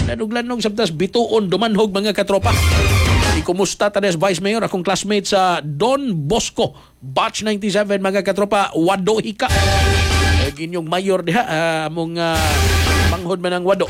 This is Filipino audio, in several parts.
Lanong sabtas bituon dumanhog mga katropa. Kumusta tades Vice Mayor akong classmate sa Don Bosco Batch 97 mga katropa Wado Hika. Ginyong mayor diha among manghod man ang Wado.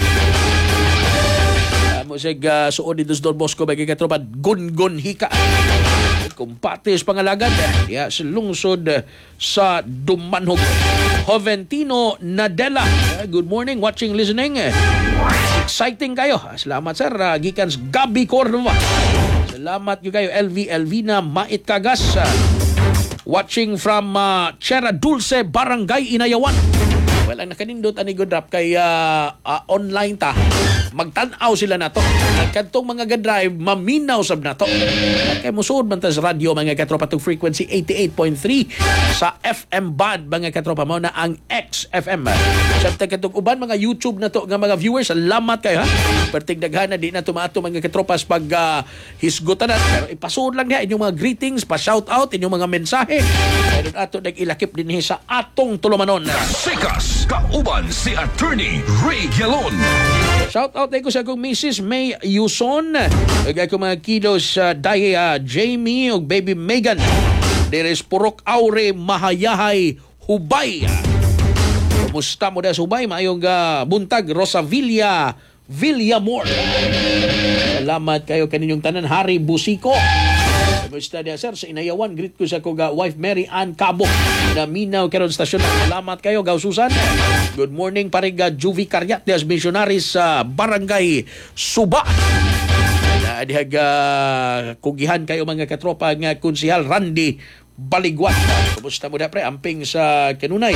Musig suod dito sa Don Bosco mga katropa Gun Hika. Kumpatis pangalagan diha sa lungsod sa Dumanhog. Joventino Nadella, good morning, watching, listening. Exciting kayo. Salamat sir. Gikans Gabi Cordova. Salamat yung kayo. LV Elvina Mait Kagas. Watching from Chera Dulce, Barangay Inayawan. Well, ang nakanindot ani Godrap kay online ta. Magtanaw sila nato. Kantong mga ga-drive maminaw sab nato. Kay musuod man ta sa radio mga katropa tong frequency 88.3 sa FM band mga katropa mo na ang XFM. Sa katong uban mga YouTube na to nga mga viewers, salamat kayo ha. Perting daghana di na tumato mga katropas pag hisgutan na. Pero ipasuod lang niya inyong mga greetings, pa shout out inyong mga mensahe. Ayun ato nag-ilakip din sa atong tulumanon. Sikas kauban si Attorney Ray Galon. Shout out ko sa akong Mrs. May Yuson. Ug ako mga kilos Daya Jamie ug baby Megan. Deres Purok Aure Mahayahay Hubay. Kumusta mo da Hubay? Mayong buntag Rosavilla Villamor. Salamat kayo kaninyong tanan. Hari Busiko. Kumusta niya sir sa Inayawan, greet ko sa koga wife Mary Ann Cabo na minaw karon stasyon. Salamat kayo Gaw Susan. Good morning pariga Juvie Caryat des missionaries sa Barangay Suba. Dihag kugihan kayo mga katropa nga konsehal Randy Baligwat. Kumusta mo da pre amping sa kanunay.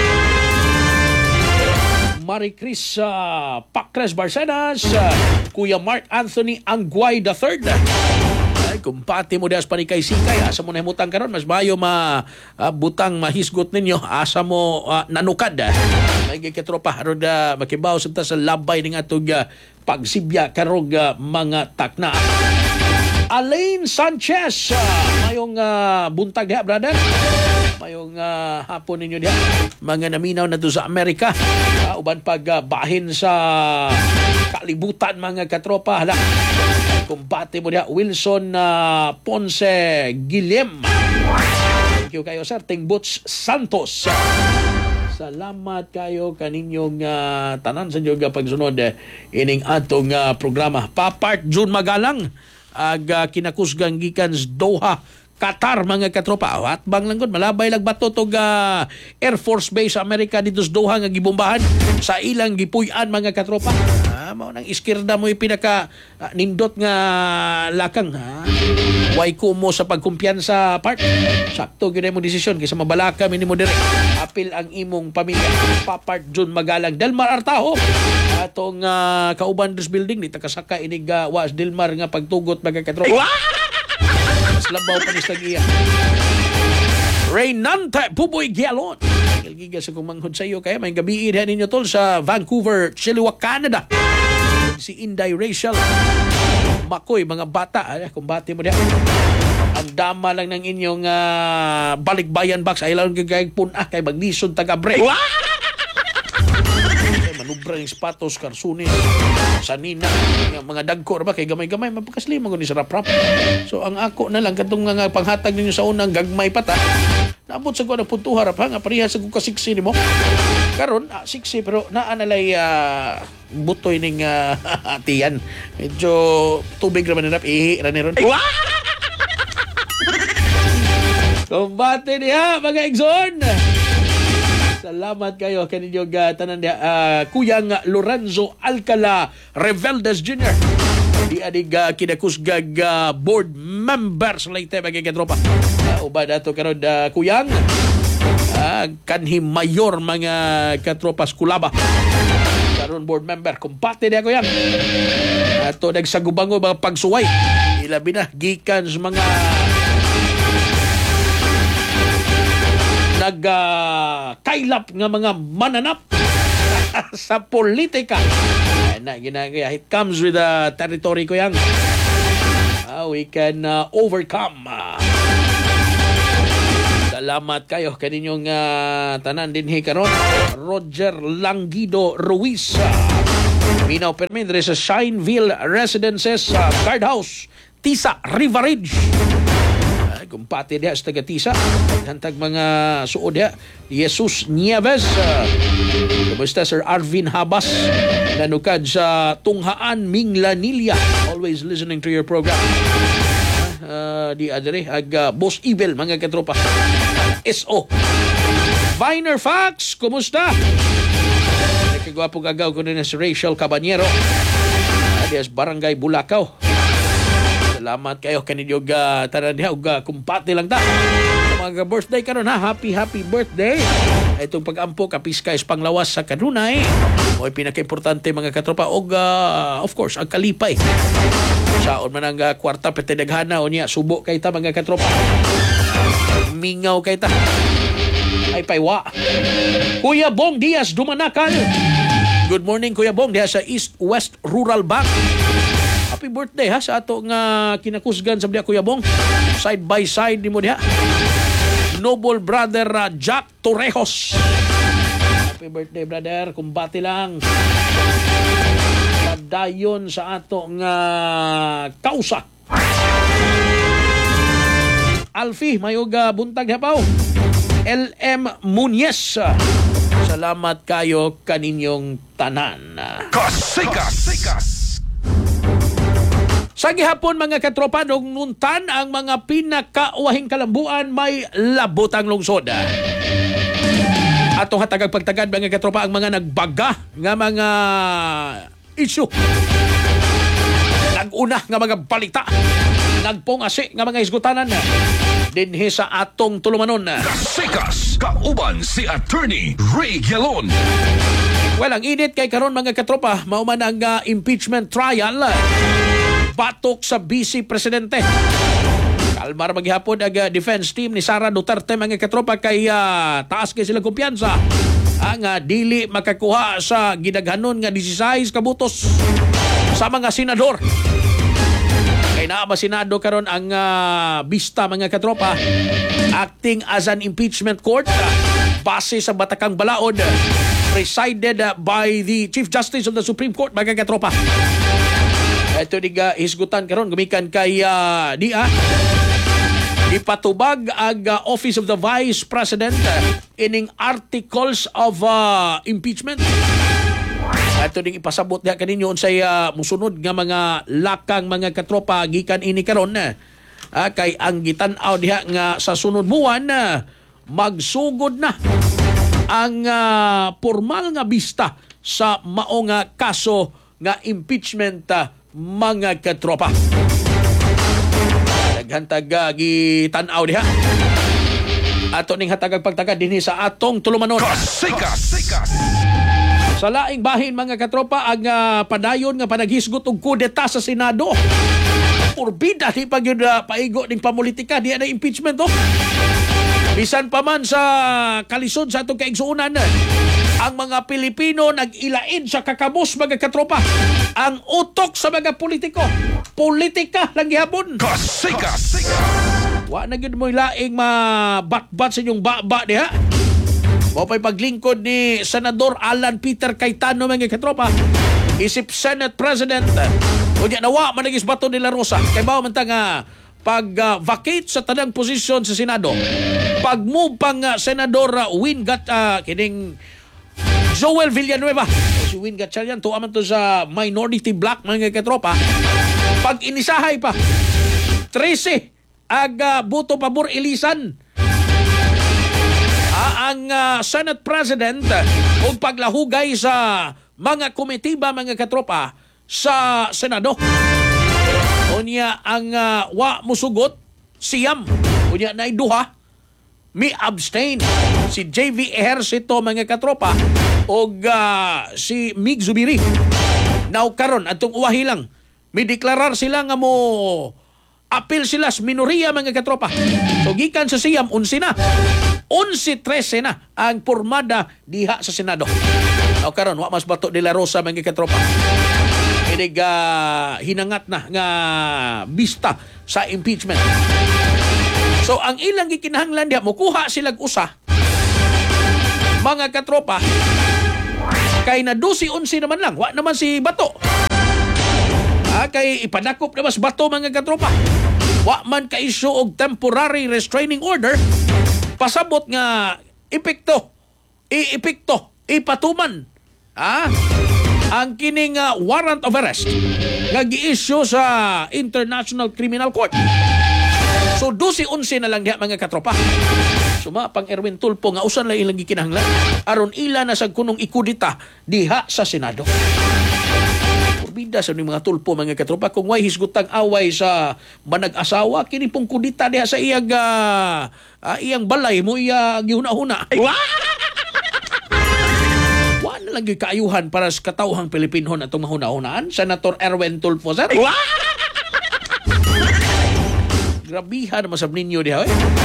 Marie Chris Pacres Barcenas, Kuya Mark Anthony Angguay III. Ay, kumpati mo das panikay sikay, asa mo nahimutang karon mas bayo butang mahisgot ninyo, asa mo nanukad. May katropa haron makibaw sa labay ning atong pagsibya karong mga takna. Alain Sanchez, mayong buntag ha brother. Mayong hapon ninyo diha. Mga naminaw na doon sa Amerika. Uban pag bahin sa kalibutan mga katropa. Hala. Kumpate mo diha. Wilson Ponce Guillem. Thank you kayo sir. Tingbots Santos. Salamat kayo kaninyong tanan sa inyo pagsunod ining atong programa. Papart June Magalang. Kinakusgang gikan sa Doha, Qatar mga katropa. At bang langgod malabay lang bato tog Air Force Base sa Amerika dito sa Doha nga gibombahan sa ilang gipuy-an mga katropa. Mao nang iskirda mo pinaka nindot nga lakang way ko mo sa pagkumpiyansa part. Sakto gyud mo desisyon kaysa mabalaka minimo dire. Apil ang imong pamilya. Papart June Magalang Delmar Artaho. Atong kauban dos building ni takasaka inig was Delmar nga pagtugot mga katropa. Mas labaw pa ni Stagia. Reynante Puboy Gialon. Giga sa kumanghod sa iyo kaya may gabi ninyo tol sa Vancouver, Chilliwack, Canada. Si Inday Rachel Makoy, mga bata kumbati mo diha. Ang dama lang ng inyong balikbayan box ay lang gagayag punah kay maglisod taga-break. Manubra yung spatos, karsunis, sanina, mga dagko ba kay gamay-gamay mapakasli mo ni sarap-rap. So ang ako na lang katong nga panghatag ninyo sa unang gagmay pata. Naabot sa ko na punto harap nga parehas sa ko kasiksi nimo. Karon siksi pero naanalay butoy ning atiyan. Medyo tubig ra man nap ihi ra ni ron. Kumbate niya mga Exxon. Salamat kayo kaninyong tanan niya. Kuyang Lorenzo Alcala Reveldes Jr. Di adig kinakusgag board members later mga katropa. Uban ato karon kuyang kanhi mayor mga katropas Kulaba. Karon board member kumpate niya kuyang. Ato nagsagubango mga pagsuway. Ilabi na gikan sa mga nagkailap nga mga mananap sa politika. It comes with the territory ko yan. We can overcome. Salamat kayo kaninyong tanan din karon. Roger Langido Ruiz. Minaw permi diri sa Shineville Residences sa Guardhouse, Tisa, River Ridge. Kumpati diha sa taga Tisa. Hantag mga suod diha. Jesus Nieves. Kumusta Sir Arvin Habas? Nanukad sa Tunghaan, Minglanilla. Always listening to your program. Di adere Boss Evil, mga katropa. SO. Viner Fox, kumusta? Nagkagwapong agaw ko na si Rachel Cabanyero. Dias Barangay Bulacau. Salamat kayo kaninyo tanan diha kumpati lang ta. Mga birthday karon ha, happy birthday. Itong pag-ampo kapiska is panglawas sa kanunay. Mo'y pinaka-importante mga katropa og of course ang kalipay. Saon man ang kwarta pete daghana o niya subo kay ta mga katropa. Mingaw kay ta. Ay paywa. Kuya Bong Diaz Dumanakan. Good morning Kuya Bong diha sa East West Rural Bank. Happy birthday ha sa ato nga kinakusgan sa diha Kuya Bong. Side by side ni mo diha. Noble brother Jack Torrejos. Happy birthday brother, kumbati lang. Padayon sa ato nga kausa. Alfie mayog buntag hapaw. LM Muñez. Salamat kayo kaninyong tanan. Kasikas! Sa gihapon mga katropa, nung nuntan ang mga pinakauwahing kalambuan may labotang lungsod. Atong hatagag pagtagad mga katropa ang mga nagbaga nga mga issue. Naguna nga mga balita. Nagpongasi nga mga isgutanan. Dinhi sa atong tulumanon. Kasikas! Kauban si Attorney Ray Gelon. Well, ang init kay karon mga katropa, mauman ang impeachment trial. Batok sa Vice Presidente. Kalmar maghapon ang defense team ni Sara Duterte mga katropa kay taas kay sila kumpiyansa. Ang dili makakuha sa gidaghanon nga 16 kabutos sa mga senador. Kay naa ba Senado karon ang bista mga katropa acting as an impeachment court base sa batakang balaod presided by the Chief Justice of the Supreme Court mga katropa. Ito diga hisgutan karon gumikan kay ipatubag ang Office of the Vice President ining articles of impeachment. Ito ding ipasabot diha kaninyo unsay musunod nga mga lakang mga katropa gikan ini karon kay ang gitan-aw diha nga sa sunod buwan magsugod na ang formal nga bista sa mao nga kaso nga impeachment mga katropa. Naghantag gitan-aw diha. Ato ning hatagag pagtagad dinhi sa atong tulumanon. Kasikas! Sa laing bahin mga katropa ang padayon nga panaghisgot og kudeta sa Senado. Purbida di pag yun paigo ning pamulitika diya na impeachment Bisan pa man sa kalisod sa atong kaigsuunan, ang mga Pilipino nag-ilain sa kakabos mga katropa. Ang utok sa mga politiko. Politika lang gihapon. Kasikas! Wa na gyud mo laing mabatbat sa inyong baba diha. Mo pa'y paglingkod ni Senador Alan Peter Cayetano mga katropa. Isip Senate President. Unya nawa managis bato nila Rosa. Kay bawo man ta nga pag-vacate sa tanang posisyon sa Senado. Pag-move pang Senador Win kining Joel Villanueva. Si Win Gatchalian to aman to sa minority block mga katropa. Pag inisahay pa 13 buto pabor ilisan ang Senate President o paglahugay sa mga komitiba mga katropa sa Senado. Unya ang wa musugot siyam. Unya na iduha mi abstain si JV Ejercito mga katropa o si Mig Zubiri. Now karon atong uwahi lang mi deklarar sila nga mo apil sila sa minoriya mga katropa. So gikan sa siyam 11 na. 11-13 na ang pormada diha sa Senado. Now karon wa mas bato de la Rosa mga katropa. Inig hinangat na nga bista sa impeachment. So ang ilang gikinahanglan diha mokuha silang usa mga katropa Kay na 12-11 naman lang. Wa naman si Bato. Kay ipadakop na mas Bato mga katropa. Wa man ka-issue og temporary restraining order. Pasabot nga epekto, ipatuman. Ang kining warrant of arrest nga gi-issue sa International Criminal Court. So 12-11 na lang diha mga katropa. Suma pang Erwin Tulfo nga usan lang ilang gikinahanglan aron ila na sa kunong ikudita diha sa Senado. Bida sa mga Tulfo mga katropa kung way hisgutang away sa manag-asawa kini pong kudita diha sa iyang iyang balay mo iya gihuna-huna. Wa na lang gyud kaayuhan para sa katawhang Pilipinhon atong mahuna-hunaan, Senator Erwin Tulfo sir. Grabihan naman sab ninyo diha.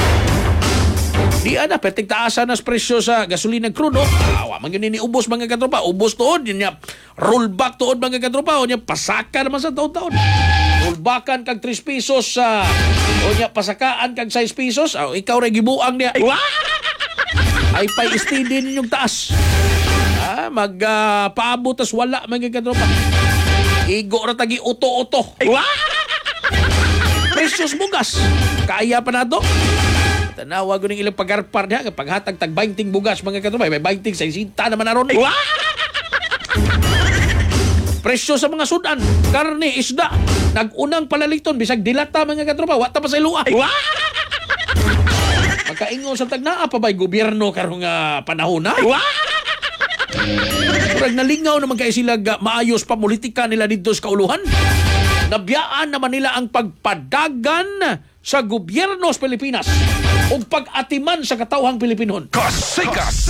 Di ana perting taasan nas presyo sa gasolina krudo. Wa man gyud ni ubos mga katropa. Ubos tuod niya. Rollback tuod mga katropa. O niya pasaka naman sa taon-taon. Rollbackan kag 3 pesos sa o niya pasakaan kag 6 pesos. Ikaw ra gibuang niya. Ay pay steady ninyong taas. Paabot tas wala mga katropa. Igo ra tagi uto-uto. Presyos bugas. Kaya pa na to. Tanawa ko ng ilang pagarpar niya. Paghatag tag 20 bugas mga katropa. May 20 sa isinta naman naroon. Presyo sa mga sudan. Karne, isda. Nag-unang palaliton. Bisag dilata mga katropa. Wata pa sa ilua. Magkaingon sa tagnaa pa ba'y gobyerno karong panahon na? Murag nalingaw naman kayo sila maayos pa politika nila dito sa kauluhan. Nabiyaan naman nila ang pagpadagan sa gobyerno sa Pilipinas o pag-atiman sa katawhang Pilipinhon. Kasikas!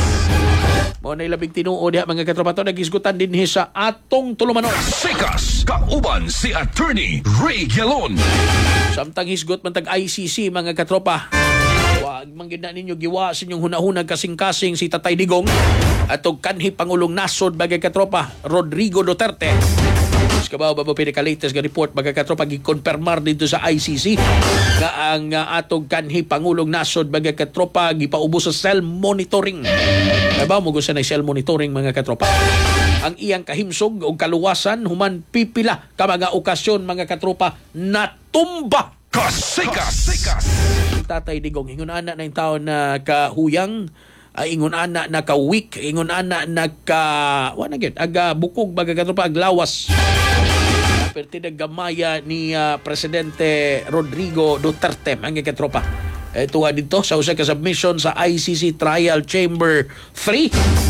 Mo na ilabing tinuo diha mga katropa to nagisgutan din sa atong tulumanon. Kasikas! Kauban si Attorney Ray Gelon. Samtang hisgot man tag ICC mga katropa. Wag manggid na ninyo giwa sa inyong hunahunag kasing-kasing si Tatay Digong at kanhi Pangulong Nasod bagay katropa Rodrigo Duterte. Kabaw ba pinaka-latest nga report mga katropa gi-confirmar dito sa ICC nga ang atong kanhi Pangulong Nasod mga katropa gipaubos sa cell monitoring. Kabaw mo gusto na cell monitoring mga katropa. Ang iyang kahimsog o kaluwasan human pipila ka mga okasyon mga katropa natumba. Kasikas! Tatay Digong ingon ana na yung taon na kahuyang ingon ana na ka-weak ingon ana na wala gyud aga bukog baga katropa aglawas. Perti naggamaya ni Presidente Rodrigo Duterte mga katropa. Ito dito sa usa ka submission sa ICC Trial Chamber 3.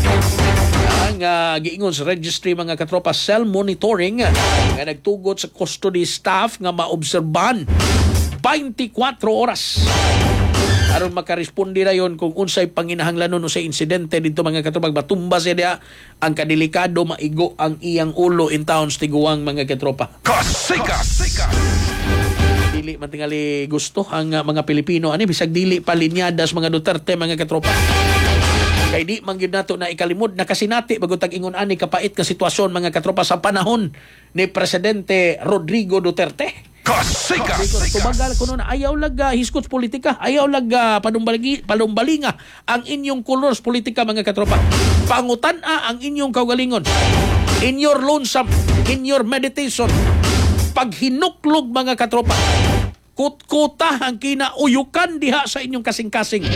Ang giingon sa registry mga katropa cell monitoring nga nagtugot sa custody staff nga maobserbahan 24 oras. Aron makaresponde na yon kung unsay panginahanglanon o sa insidente dito mga katropa batumba siya diha ang kadelikado maigo ang iyang ulo in towns tiguang mga katropa. Kasikas! Dili man tingali gusto ang mga Pilipino ani bisag dili pa linyadas mga Duterte mga katropa. Kay di man gyud nato na ikalimod nakasinati bago tag ingon ani kapait ka sitwasyon mga katropa sa panahon ni Presidente Rodrigo Duterte. Kasikas! Tumagal ko noon ayaw lag hiskot politika, ayaw lag palumbalinga ang inyong colors politika mga katropa. Pangutan-a ang inyong kaugalingon. In your lonesome, in your meditation, paghinuklog mga katropa. Kutkuta ang kinauyukan diha sa inyong kasing-kasing.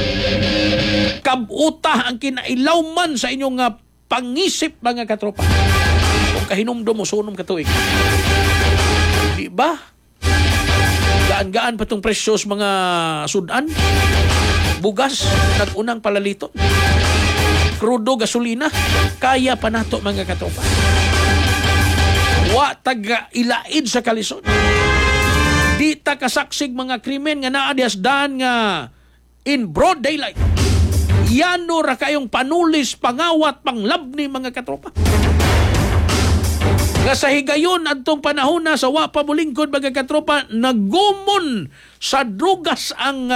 Kabuta ang kinailawman sa inyong pangisip mga katropa. Kung kahinumdom mo sunom katuig. Di ba? Gaan-gaan pa itong presyos mga sudan. Bugas, nag-unang palalito. Krudo, gasolina. Kaya pa nato mga katropa. Wa taga ilaid sa kalisod. Di ta kasaksig mga krimen nga naadiasdan nga in broad daylight. Yano ra kayong panulis, pangawat, panglabni mga katropa. Nga sa higayon adtong panahon na sa wa pa bulingkod mga katropa nagumon sa drugas ang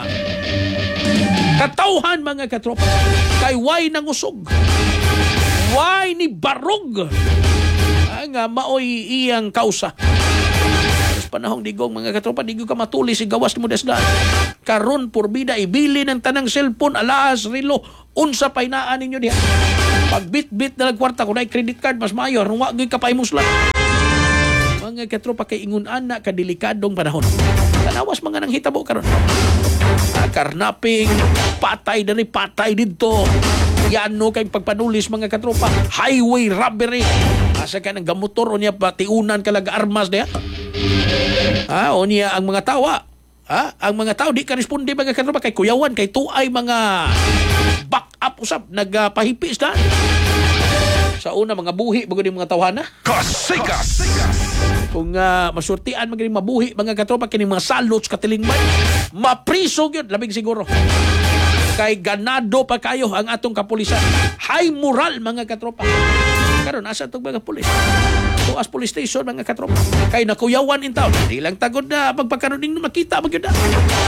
katawhan mga katropa. Kay way nangusog. Way ni barog. Nga maoy iyang kausa. panahong digong mga katropa, digong ka matuli si gawas mo desdaan. Karon porbida ibili ng tanang cellphone, alas, relo, unsa pa inaan ninyo diha. Pag bit-bit na kwarta, kung na credit card, mas mayor, wag ka pa imuslan. Mga katropa, kay ingon ana kadelikadong panahon. Tanawas mga nang hitabo karon. Karnaping, patay dari patay dito. Yano kay pagpanulis mga katropa. Highway robbery. Asa ka ng gamotor o niya patiunan kalaga armas diya. O niya ang mga tawa. Ang mga tao di ka responde mga katropa kay kuyawan kay tuay mga back up usab nagpahipis na. Sa una mga buhi bago di mga tawhana. Kasikas! Kung masurtian magaling mabuhi mga katropa kini mga salots katilingban, mapriso gyud labing siguro. Kay ganado pa kayo ang atong kapulisan. High moral mga katropa. Karon asa tong mga pulis. Tuas police station mga katropa. Kay nakuyawan in town. Di lang tagod na pagpakaroon ning makita magyud na.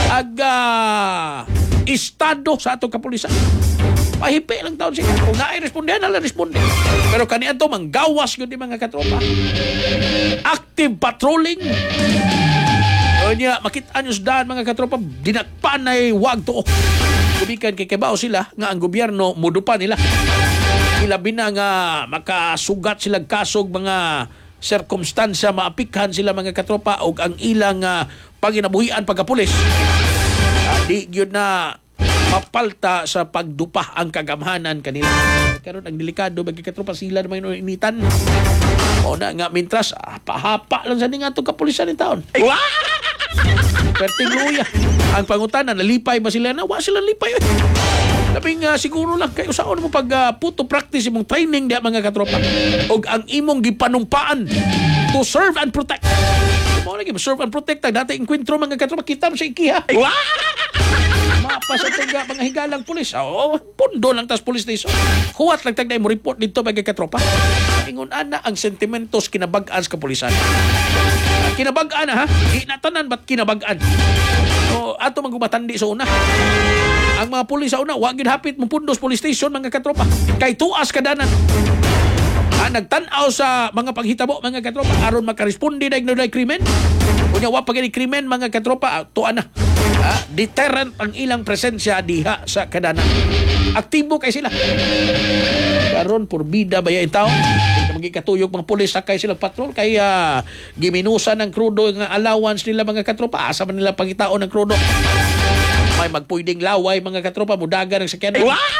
Estado sa atong kapulisan. Pahipi lang taon siya. Kung naay responde na lang responde. Pero kaniadto manggawas gyud di mga katropa. Active patrolling. O niya makita nyo sa daan mga katropa dinakpanay wag to. Kubikan kay kabaw sila nga ang gobyerno mudupa nila. Ilabi na nga makasugat sila kasog mga sirkumstansya maapikhan sila mga katropa og ang ilang paginabuhian pagkapulis. Di gyud na mapalta sa pagdupa ang kagamhanan kanila. Karon ang delikado mga katropa sila naman initan. O na nga mintras pahapa lang sa ning atong kapulisan ni taon. Perting luya. Ang pangutanan, nalipay ba sila na? Wa sila lipay. Labing siguro lang kayo saon mo pag puto practice imong training diya mga katropa. O ang imong gipanumpaan to serve and protect. Mo lagi serve and protect. Dati inkwentro mga katropa, kita mo sa ikiha. Mapas at mga higalang pulis. Pundo lang tas police station. Huwat lang tagday mo report dito mga katropa. Ingon ana ang sentimentos kinabagaan sa kapulisan. Kinabagaan ha? Inatanan ba't kinabagaan? Ato maggumatandi sa una. Ang mga pulis sa una, wag yun hapit mong pundos police station mga katropa. Kay tuas kadanan. Nagtanaw sa mga paghitabo mga katropa aron makaresponde na ignoray krimen. Kunya wa pagani krimen mga katropa, tuan na. Deterrent ang ilang presensya diha sa kadanan. Aktibo kay sila. Karon porbida baya in town. Magikatuyog mga pulis sakay silang patrol kaya giminusa ng krudo ng allowance nila mga katropa. Asa man nila pangitaon ng krudo. May magpuyding laway mga katropa mudaga ng sakyan.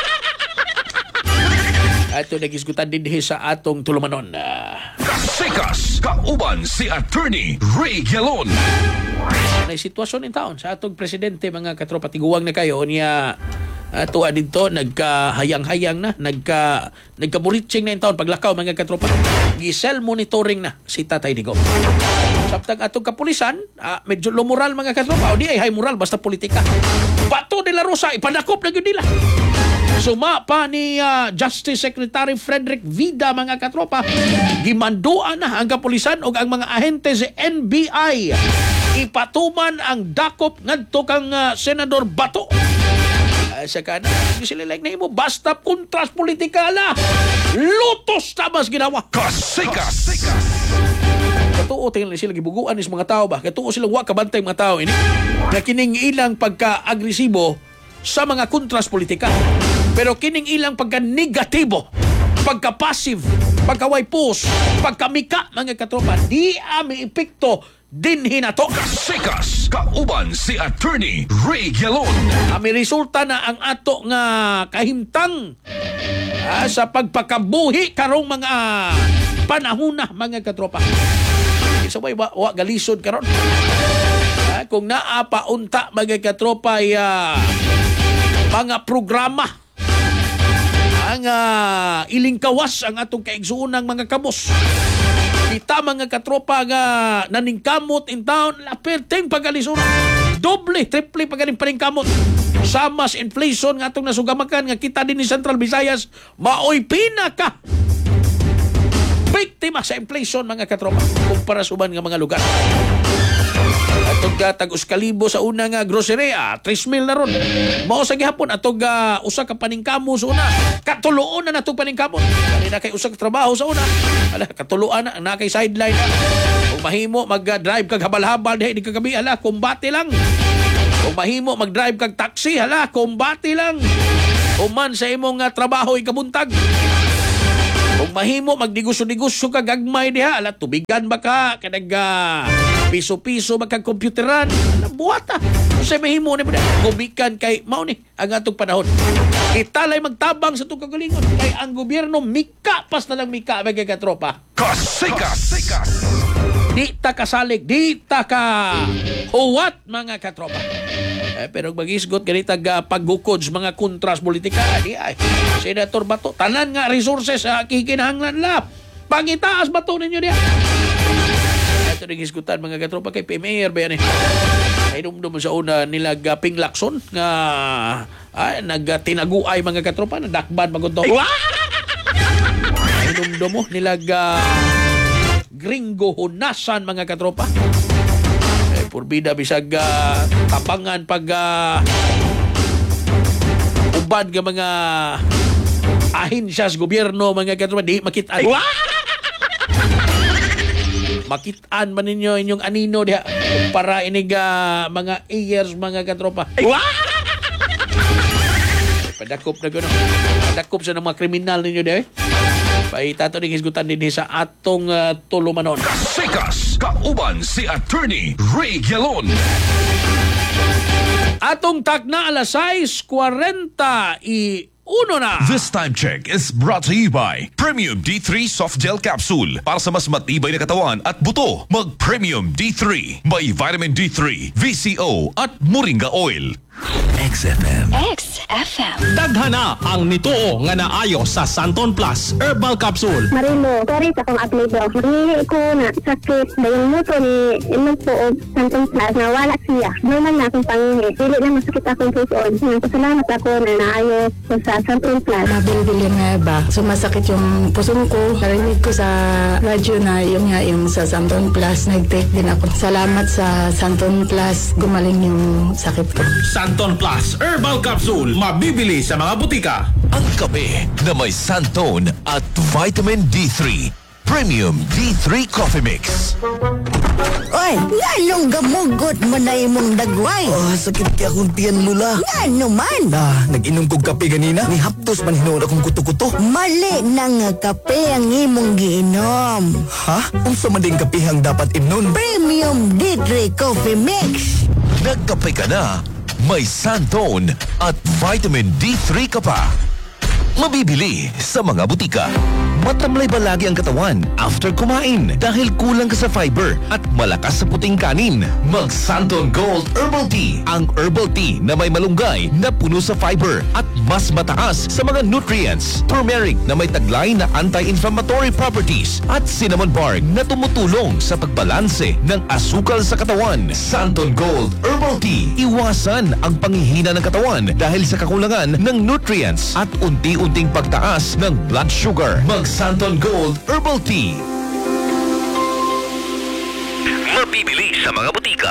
Ato nagisgutan din sa atong tulumanon. Kasikas! Kauban si Attorney Ray Gelon. May sitwasyon in taon sa atong presidente mga katropa tiguwang na kayo niya tuwa dito nagkahayang-hayang na nagkamuritsing na in taon paglakaw mga katropa gisel monitoring na si Tatay Digong. Samtang atong kapulisan medyo low moral mga katropa o di ay high moral basta politika. Bato de la Rosa ipadakop na gyud nila. Suma pa ni Justice Secretary Frederick Vida mga katropa gimanduan na ang kapulisan o ang mga ahente sa NBI ipatuman ang dakop ngadto kang Senador Bato. Sa kanan, sila like na mo basta kontras politikala. Lutos tamas ginawa. Kasikas! Katuo tingnan sila gibuguan is mga tao ba? Katuo silang wa kabantay mga tao ini. Na kining ilang pagka-agresibo sa mga kontras politika. Pero kining ilang pagka-negatibo, pagka-passive, pagka-waipos, pagka-mika mga katropa, di ami epekto din hinato. Kasikas! Kauban si Attorney Ray Gelon. Ami resulta na ang ato nga kahimtang sa pagpakabuhi karong mga panahon na mga katropa. Isabay wa galisod karon. Kung naapaunta mga katropa mga programa ang ilingkawas ang atong kaigsuunang mga kabos. Kita mga katropa nga naningkamot in town, laperteng pagalisura. Doble, triple pagaling paningkamot. Sama sa inflation nga atong nasugamakan nga kita din ni Central Visayas, maoy pinaka biktima sa inflation mga katropa kumpara sa uban nga mga lugar. Atog tag-us kalibo sa una nga groceria, 3,000 na ron. Mao sa gihapon atog usa ka paningkamo sa una. Katuluon na natong paningkamo. Kani na kay usa ka trabaho sa una. Ala katuluan na kay sideline na. Ug mahimo mag-drive kag habal-habal di kagabi, hala, kumbate lang. Kung mahimo mag-drive kag taxi, hala, kumbate lang. Uman sa imong trabaho ikabuntag. Kung mahimo magdigusyo-digusyo kag gagmay diha, ala, tubigan ba ka kanag piso-piso magkag-computeran, buhat Kasi mahimo ni mo gumikan kay mao ni ang atong panahon. Italay magtabang sa itong kagalingon kay ang gobyerno mika pas na lang mika bagay ka tropa. Kasikas! Di ta kasalig, di ta ka huwat mga katropa. Pero mag-isgot ganitag paggukod sa mga kontras politika, di ay. Senator Bato, tanan nga resources kikinahanglan la. Pangitaas bato ninyo diya. Ito rin isgutan mga katropa kay PMR ba yan eh. Ay dumdum sa una nilag pinglakson nga nagtinaguay mga katropa, nadakban magunto. Ay dumdum mo nilag gringo hunasan mga katropa. Purbida bisag tabangan pag ubad nga mga ahinsya sa gobyerno mga katropa, di makitaan. Makitaan man ninyo inyong anino diha para inig mga years mga katropa. Padakop na gano'n. Padakop sa mga kriminal ninyo diha. Paitato ning hisgutan din sa atong tulumanon. Kasikas! Kauban si Attorney Ray Gelon. Atong takna alas 6:41 na. This time check is brought to you by Premium D3 Soft Gel Capsule. Para sa mas matibay na katawan at buto, mag Premium D3. May Vitamin D3, VCO at Moringa Oil. XFM. Daghana ang nituo nga naayo sa Santon Plus Herbal Capsule. Marilo, sorry sa kong apelido. Hindi ko na sakit dahil mo to ni imong tuog Santon Plus na wala siya. Normal na akong pangingi. Dili na masakit akong pusoon. Nagpasalamat ako na naayo sa Santon Plus. Nabili nga ba? Sumasakit yung puso ko. Narinig ko sa radyo na yung sa Santon Plus. Nag-take din ako. Salamat sa Santon Plus. Gumaling yung sakit ko. Santon Plus Herbal Capsule. Mabibili sa mga butika. Ang kape na may Santon at Vitamin D3. Premium D3 Coffee Mix. Oy, nganong gamugot mo na imong dagway? Sakit kaya akong tiyan mula. Ngano man? Nag-inom kong kape ganina. Ni haptos man hinoon akong kuto-kuto. Mali na nga kape ang imong giinom. Ha? Unsa man ding kapihang dapat imnon? Premium D3 Coffee Mix. Nagkape ka na, may Santon at Vitamin D3 ka pa. Mabibili sa mga butika. Matamlay ba lagi ang katawan after kumain dahil kulang ka sa fiber at malakas sa puting kanin? Mag Santon Gold Herbal Tea. Ang herbal tea na may malunggay na puno sa fiber at mas mataas sa mga nutrients. Turmeric na may taglay na anti-inflammatory properties at cinnamon bark na tumutulong sa pagbalanse ng asukal sa katawan. Santon Gold Herbal Tea. Iwasan ang panghihina ng katawan dahil sa kakulangan ng nutrients at unti-unting pagtaas ng blood sugar. Mag Santon Gold Herbal Tea. Mabibili sa mga butika.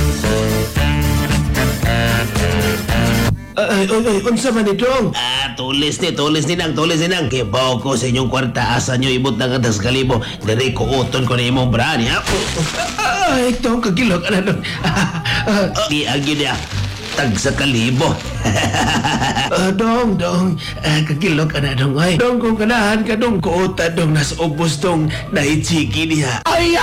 Unsa man itong? Tulis ni nang. Kibaw ko sa inyong kwarta, asa nyo ibot ng atas kalibo. Dari ko uton ko na imong brani, ha? Ito ang kagilog. Di agyo niya. Tag sa kalibo. Dong. Kagilog ka na dong. Ay, dong kung kanahan ka dong kuota dong nas ubos dong naichiki niya. Ay!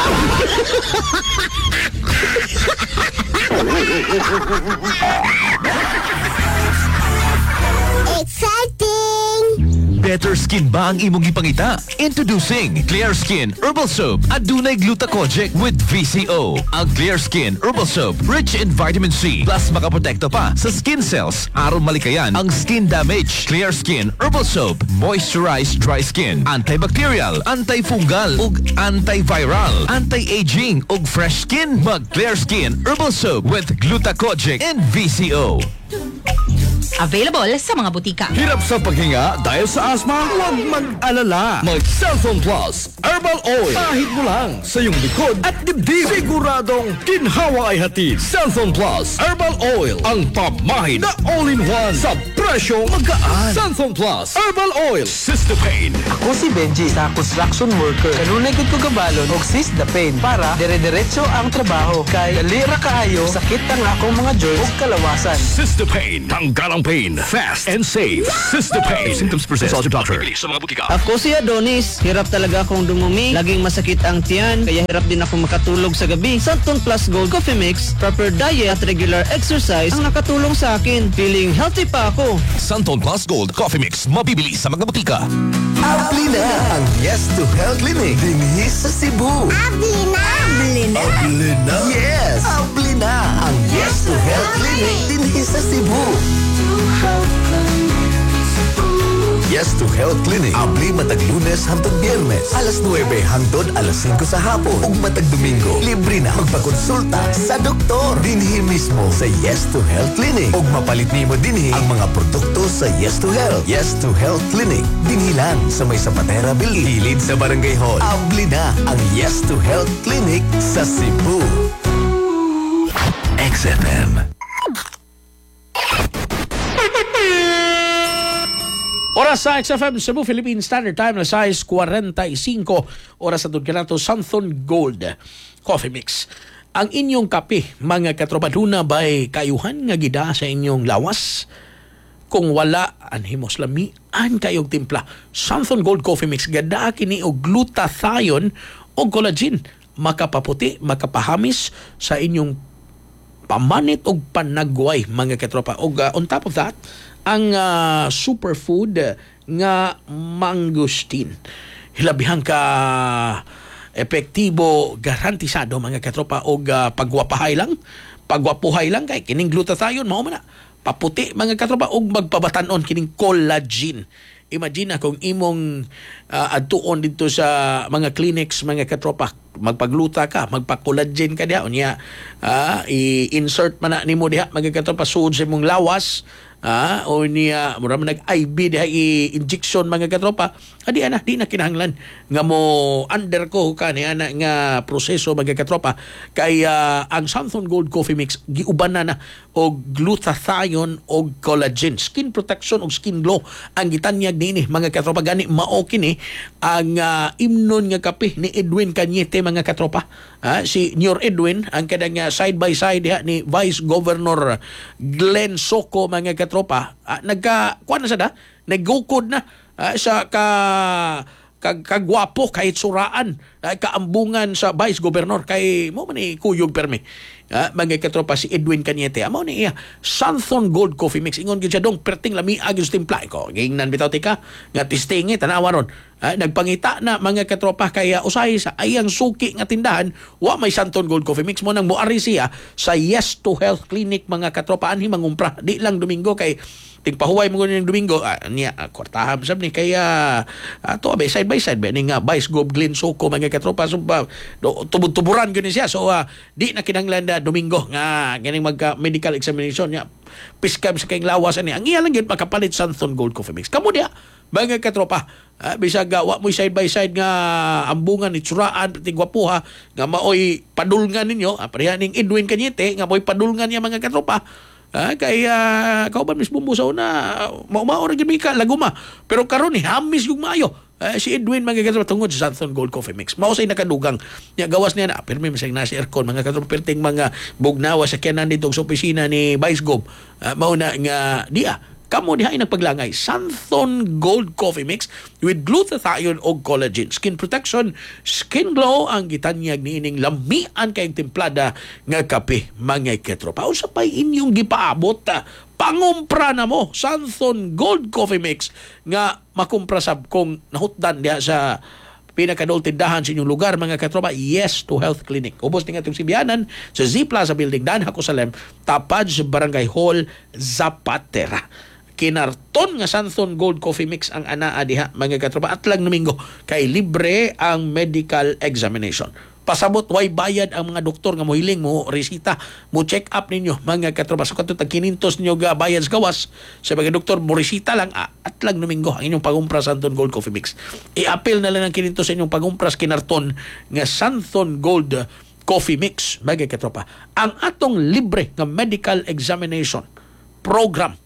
Exciting! Better skin ba ang imong ipangita? Introducing Clear Skin Herbal Soap. Adunay glutathione with VCO. Ang Clear Skin Herbal Soap rich in vitamin C plus makaprotekto pa sa skin cells aron malikayan ang skin damage. Clear Skin Herbal Soap moisturize dry skin, antibacterial, antifungal ug antiviral, anti-aging ug fresh skin. Mag Clear Skin Herbal Soap with glutathione and VCO. Available sa mga butika. Hirap sa paghinga dahil sa asma? Huwag mag-alala. Mag Cellphone Plus Herbal Oil. Kahit mo lang sa iyong likod at dibdib. Siguradong ginhawa ay hatid. Cellphone Plus Herbal Oil. Ang pamahin na all-in-one sa Presyo magaan. Santon Plus Herbal Oil. Sistopain. Ako si Benji sa construction worker. Kanunay gud ko gabalon og sis the pain para dire-diretso ang trabaho. Kay dali ra kaayo sakit ang akong mga joints ug kalawasan. Sistopain. Tanggal ang pain. Fast and safe. Sistopain. Symptoms persist. Consult your doctor. Bibili sa mga butika. Ako si Adonis. Hirap talaga akong dumumi. Laging masakit ang tiyan. Kaya hirap din ako makatulog sa gabi. Santon Plus Gold Coffee Mix, proper diet at regular exercise ang nakatulong sa akin. Feeling healthy pa ako. Santon Plus Gold Coffee Mix. Mabibili sa mga butika. Abli na ang Yes to Health Clinic dinhi sa Cebu. Abli na! Abli na! Abli na? Yes! Abli na ang Yes to Health Clinic dinhi sa Cebu. Yes to Health Clinic. Abli matag Lunes hangtod Biyernes. Alas 9 hangtod alas 5 sa hapon. Ug matag Domingo, libre na magpakonsulta sa doktor. Dinhi mismo sa Yes to Health Clinic. Ug mapalit nimo dinhi ang mga produkto sa Yes to Health. Yes to Health Clinic. Dinhi lang sa may Zapatera Building. Hilid sa Barangay Hall. Abli na ang Yes to Health Clinic sa Cebu. XFM. Oras sa XFM Cebu Philippine Standard Time na size 45 oras sa Tudkanato Santon Gold Coffee Mix. Ang inyong kape, mga katropa, duna ba'y kayuhan nga gida sa inyong lawas? Kung wala, anhimos lamian kayong timpla. Santon Gold Coffee Mix, gada kini og glutathione o collagen. Makapaputi, makapahamis sa inyong pamanit o panagway, mga katropa. O on top of that, ang superfood nga mangustin. Hilabihan ka epektibo, garantisado, mga katropa, o pagwapahay lang kay kining glutathione mao man na paputi, mga katropa, og magpabatanon kining collagen. Imagine na kung imong adtuon dito sa mga clinics, mga katropa, magpagluta ka, magpa-collagen ka diha, unya i-insert man na nimo diha, mga katropa, suod sa imong lawas, o niya mura man nag-IV diha i-injection, mga katropa, di na kinahanglan nga mo under ko kani ana nga proseso, mga katropa, kay ang Santon Gold Coffee Mix giuban na og glutathione og collagen, skin protection og skin glow ang gitanyag niini, mga katropa. Gani mao kini ang imnon nga kape ni Edwin Cañete, mga katropa. Si Nyor Edwin ang kadang side by side diha ni Vice Governor Glenn Soco, mga katropa. Kuan na sada, nagukod na sa kagwapo, kahit suraan, kaambungan sa Vice Governor, kay mo man kuyog permi. Mga katropa, si Edwin Cañete, amo ni iya Santon Gold Coffee Mix. Ingon gyud siya dong perting lami agos timpla ko. Gingnan bitaw tika nga testingi tanawa ron. Nagpangita na, mga katropa, kaya usay sa ayang suki nga tindahan wa may Santon Gold Coffee Mix mo nang moari siya sa Yes to Health Clinic, mga katropa. Anhi mangumpra di lang Domingo, kay tigpahuway mo ng Domingo niya kwartahan sab ni, kaya to abay side by side ba ni nga Vice Gov Glenn Soco, mga katropa. So tubod-tuburan gyud siya, so di na kinahanglan Domingo nga ganing magka medical examination niya, piskam sa kayong lawas ani. Ang iya lang gyud makapalit Santon Gold Coffee Mix. Kamo diha, mga katropa, bisag wa mo side by side nga ambungan ni tsuraan tigwapuha nga maoy padulngan ninyo, pareha ning Edwin Cañete nga maoy padulngan niya, mga katropa. Kaya kauban mis bumbusaw na mao-mao ra gyud ka laguma, pero karon ni hamis yung maayo. Si Edwin, mga katropa, tungod sa Santon Gold Coffee Mix mao say nakadugang niya gawas niya na permi masay na si aircon, mga katropa, perting mga bugnawa sa kanan dito sa opisina ni Vice Gov. Mao na nga diya kamo diha nagpaglangay Santon Gold Coffee Mix with glutathione og collagen, skin protection, skin glow ang gitanyag niining lamian kayong templada nga kape, mga katropa. Usa pay inyong gipaabot pangumpra na mo Santon Gold Coffee Mix nga makumpra sab kung nahutdan diha sa pinakadol tindahan sa inyong lugar, mga katropa. Yes to Health Clinic. Ubos ni nga itong Sibianan sa Z Plaza Building, Dan Hakusalem, tapad sa Barangay Hall, Zapatera. Kinarton nga Santon Gold Coffee Mix ang anaa diha, mga katropa. At lang Domingo kay libre ang medical examination. Pasabot way bayad ang mga doktor nga mohiling mo resita mo check up ninyo, mga katropa. So katong tag 500 ninyo ga bayad sa gawas sa mga doktor mo resita lang at lang Domingo ang inyong pagumpra Santon Gold Coffee Mix. I-appeal na lang ang 500 sa inyong pagumpra sa kinarton nga Santon Gold Coffee Mix, mga katropa. Ang atong libre nga medical examination program,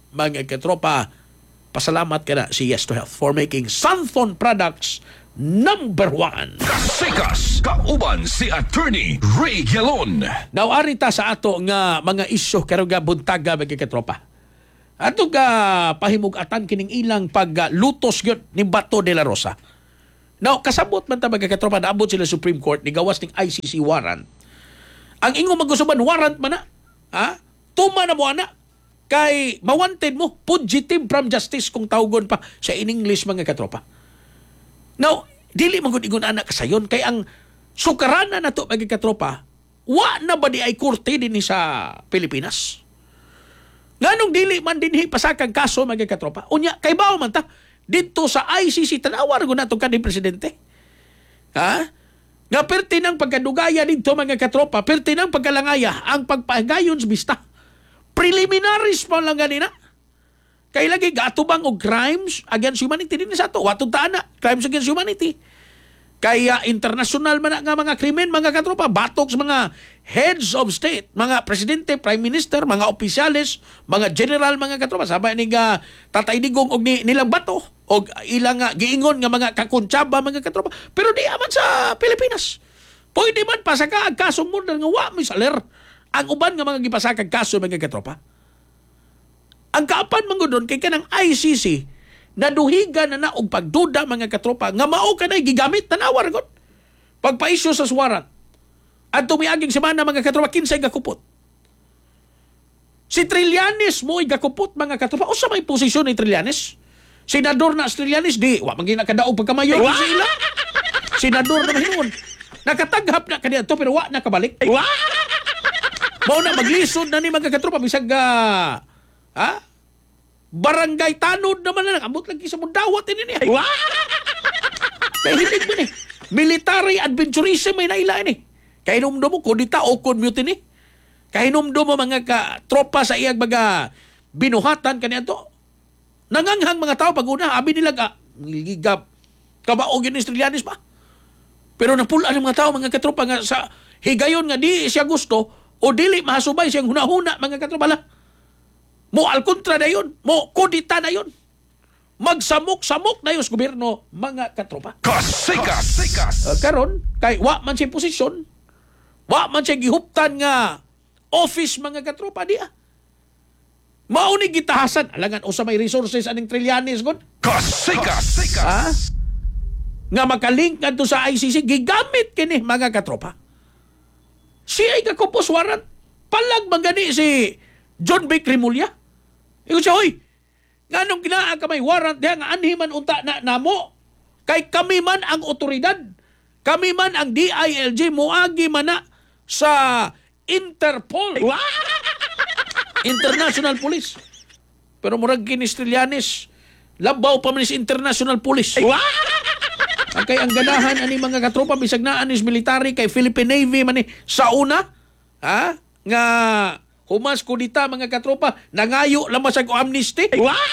mga katropa, pasalamat ka na si Yes to Health for making Santon products number 1. Kasikas, kauban si Attorney Ray Galon. Now, arita sa ato nga mga isyo karon nga buntaga mga katropa. Ato nga pahimugatan kining ilang paglutos gyud ni Bato de la Rosa. Now, kasabot man ta mga katropa, naabot sila Supreme Court ni gawas ning ICC warrant. Ang ingo magusuban warrant man na. Ha? Tuma na mo ana. Kay mawanted mo, fugitive from justice kung tawgon pa sa in English mga katropa. Now, dili magud-ingon anak kasayon kay ang sukarana na to mga katropa, wa na ba di ay korte din sa Pilipinas? Nganong dili man dinhi pasakang kaso mga katropa? Unya, kay bao man ta dito sa ICC tanawar ko nato kanhi presidente. Ha? Nga pertinang pagkadugaya dito mga katropa, pertinang pagkalangaya ang pagpahagayon sa bista. Preliminaries pa lang ganina. Kaya lagi gatubang og crimes against humanity din sa ato. Watong taana, crimes against humanity. Kaya international man nga mga krimen, mga katropa, batok sa mga heads of state, mga presidente, prime minister, mga opisyales, mga general, mga katropa. Sabay ni Tatay Digong og nilang bato og ilang giingon nga mga kakuntsaba, mga katropa. Pero di aman sa Pilipinas. Pwede man pasaka ang kasong murder nga wa may saler. Ang uban nga mga gipasakag kaso mga katropa. Ang kaapan mangudon kay kanang ICC naduhigan na og pagduda mga katropa nga mao kanay gigamit tanawar gud. Pagpa-issue sa warrant. At tumiaging semana mga katropa kinsay gakupot. Si Trillanes mo gakupot mga katropa. Usa may posisyon ni Trillanes? Senador na Trillanes di wa man ginakadaog pagkamayo sa ila. Senador na hinuon. Nakataghap na kaniya to pero wa nakabalik. Mao na maglisod na ni mga katropa bisag barangay tanod naman na ambot lagi sa mundawat ini ni. Kay hilig mo ni. Military adventurism may naila ini. Kay numdo mo kudita o commute ni. Kay numdo mo mga tropa sa iyag mga binuhatan kaniya to. Nanganghang mga tao pag-una abi nila gigab kabaog ni Trillanes pa. Pero napulaan ng mga tao mga katropa nga sa higayon nga di siya gusto o dili mahasubay siyang hunahuna mga katropa. Mo alkontra na yun. Mo kudita na yun. Magsamok-samok na yun sa gobyerno mga katropa. Kasikas! Karon kay wa man siya posisyon, wa man siya gihuptan nga office mga katropa diya. Mauni gitahasan alangan usa may resources aning Trillanes gud. Kasikas! Nga makalink ngadto sa ICC gigamit kini mga katropa. Siya ay kakupos warrant. Palag magani si John Vic Remulla. Ikaw siya, hoy, nga nung ginaa ka may warrant diya nga anhiman unta na namo. Kay kami man ang otoridad. Kami man ang DILG muagi man na sa Interpol. International Police. Pero murag kinis Trillanes, labaw pa man sa International Police. Kay ang ganahan ani mga katropa bisag naa anis military kay Philippine Navy man ni sa una nga humas kudita mga katropa nangayo lamang sa amnesty.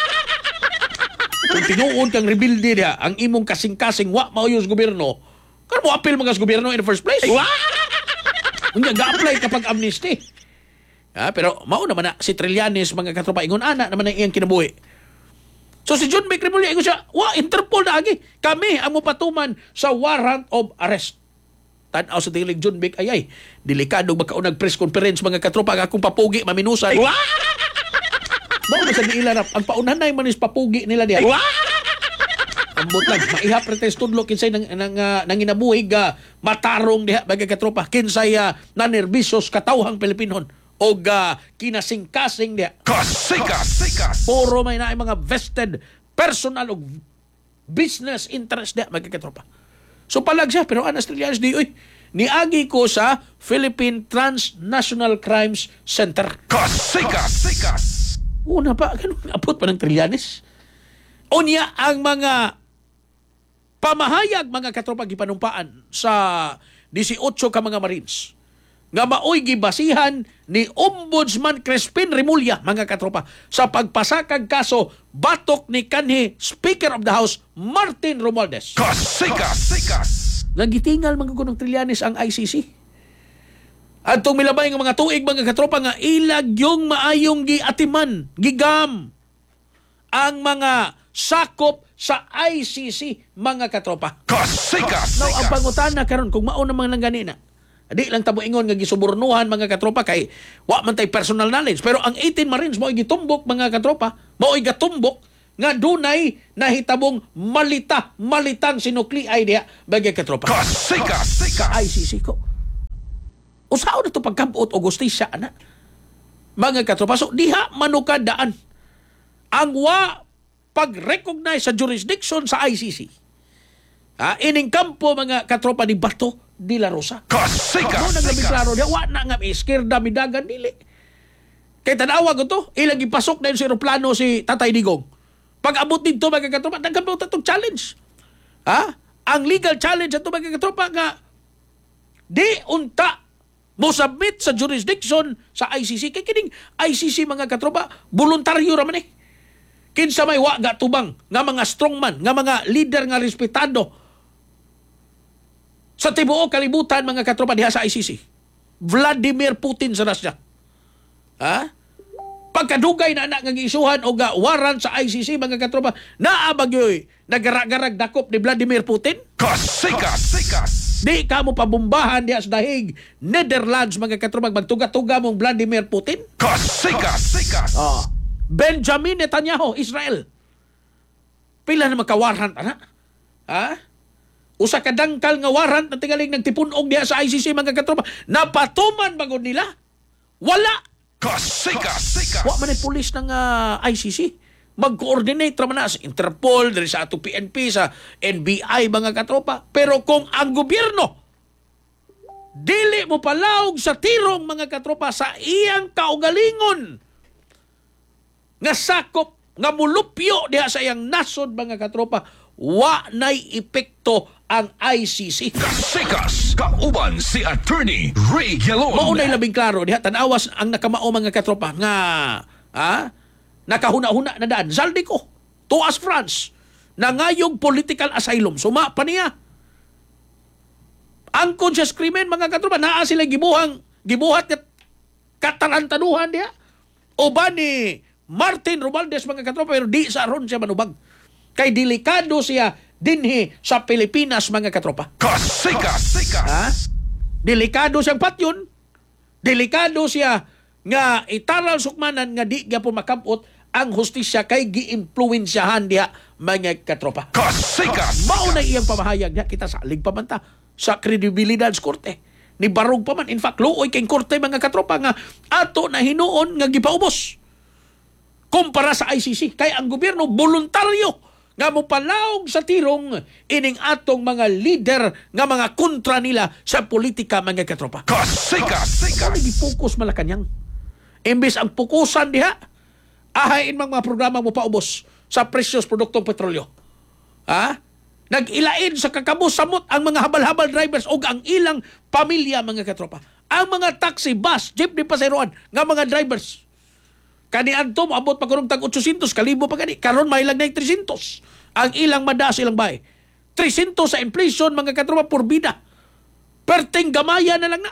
Kung tinuod kang rebelde dia ang imong kasing-kasing wa mauyos gobyerno kan mo appeal mga gobyerno in the first place. Unya ga-apply kapag amnesty. Pero mao naman na si Trillanes mga katropa ingon ana naman ang iyang kinabuhi. So si John Vic Remulla, ingon siya, Interpol na agi. Kami ang mupatuman sa warrant of arrest. Tanaw sa tiling John Vic, ay, delikado magkaunag press conference mga katropa, akong papugi, maminusan. Mao na sa niila na, ang paunan na yung manis papugi nila diya. Ambot lang, maiha pretest tudlo, kinsay nang inabuhig matarong diya, mga katropa, kinsay nanerbisos katawhang Pilipinon. O kinasing-kasing diya. Kasikas! Puro may na mga vested personal o business interest diya, magkakatropa. So palag siya, pero anas Trillanes di, niagi ko sa Philippine Transnational Crimes Center. Kasikas! Una pa, ganun, abot pa ng Trillanes. Unya ang mga pamahayag, mga katropa, gipanumpaan sa 18 ka mga Marines. Nga maoy gibasihan ni Ombudsman Crispin Remulla, mga katropa, sa pagpasakag kaso batok ni kanhi Speaker of the House Martin Romualdez. Kasikas! Nagitingal mga gunong Trillanes ang ICC. At itong milabay ng mga tuig mga katropa nga ilag yung maayong giatiman, gigam, ang mga sakop sa ICC, mga katropa. Kasikas! Now, ang pangutana karon kung mao naman lang ganina. Di lang tabo ingon nga gisubornuhan, mga katropa, kay wa man tay personal knowledge. Pero ang 18 Marines mo gitumbok, mga katropa, mo gatumbok nga dunay nahitabong malitang sinukliay diha, mga katropa. Kasikas! Sa ICC ko. Usaw na to pagkabot o gustisya, ana. Mga katropa, so diha manukadaan ang pag-recognize sa jurisdiction sa ICC. Ining kampo, mga katropa, ni Bato de la Rosa. Mo naglabing klaro diha, wa na nga iskirda midagan dili. Kay tanawa ko to, ilang ipasok na yun sa aeroplano si Tatay Digong. Pag-abot dito, mga katropa, nagkampo itong challenge. Ang legal challenge ito, mga katropa, nga di unta mo submit sa jurisdiction sa ICC. Kaya kining ICC, mga katropa, voluntaryo raman eh. Kinsa may wa ga tubang nga mga strongman, nga mga leader nga respetado sa tibuok kalibutan, mga katropa, diha sa ICC. Vladimir Putin sa Russia. Pagkadugay na anak nga giisuhan o ga warrant sa ICC, mga katropa, naabagyoy nagarag-garag dakop ni Vladimir Putin. Kasikas! Di ka mo pabumbahan diha sa dahig Netherlands, mga katropa, magtuga-tuga mong Vladimir Putin. Kasikas! Benjamin Netanyahu, Israel. Pila na magka-warrant, ana? Usa ka dangkal nga warrant na tingaling nagtipunog diha sa ICC, mga katropa. Napatuman bagod nila? Wala! Kasikas! Wa man ay pulis ng ICC. Mag-coordinate raman na sa Interpol, dari sa ato PNP, sa NBI, mga katropa. Pero kung ang gobyerno dili mo palawog sa tirong, mga katropa, sa iyang kaugalingon nga sakop, nga mulupyo diha sa iyang nasod, mga katropa, wa na'y epekto ang ICC. Kasikas! Kauban si Attorney Ray Gelon. Maunay labing klaro diha, tanawas ang nakamao, mga katropa, nga nakahuna-huna na daan. Zaldico, tuas France, nangayong political asylum. Suma pa niya. Ang conscious krimen, mga katropa, naa sila gibuhat at katarantaduhan diha. O ba ni Martin Romualdez, mga katropa, pero di sa aron siya manubag. Kay delikado siya dinhi sa Pilipinas, mga katropa. Kasikas! Delikado siyang patyon. Delikado siya nga itaral sukmanan nga di gyapon makabot ang hustisya kay gi-impluwensyahan diha, mga katropa. Kasikas! Mao na iyang pamahayag diha, kita salig pa man ta sa kredibilidad sa korte. Ni barog pa man, in fact, luoy kay korte, mga katropa, nga ato na hinuon nga gipaubos kumpara sa ICC. Kay ang gobyerno voluntaryo nga mo palawog sa tirong ining atong mga leader nga mga kontra nila sa politika, mga katropa. Kasikas! Ano gi-focus Malacañang? Imbis ang pukusan diha, ahain mga programa mo paubos sa precious produktong petrolyo. Nag-ilain sa kakabus-samot ang mga habal-habal drivers o ang ilang pamilya, mga katropa. Ang mga taxi, bus, jeep, di paseroan nga mga drivers. Kanian to, maabot pa karong tag 800, kalibo pa kani. Karon may lang na 300. Ang ilang madaas ilang bay. 300 sa inflation, mga katropa, por vida. Perting gamaya na lang na.